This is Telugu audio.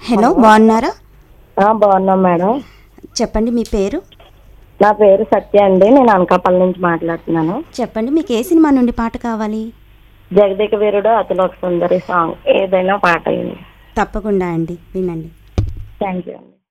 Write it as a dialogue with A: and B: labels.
A: Hello,
B: hello.
A: బాగున్నారా?
B: బాగున్నాం మేడం.
A: చెప్పండి, మీ పేరు?
B: నా పేరు సత్య అండి. నేను అనకాపల్లి నుంచి మాట్లాడుతున్నాను.
A: చెప్పండి, మీకు ఏ సినిమా నుండి పాట కావాలి?
B: జగదేక వీరుడు అతిలోక సుందరి సాంగ్ ఏదైనా పాట అయింది.
A: తప్పకుండా అండి, వినండి.
B: థ్యాంక్ యూ అండి.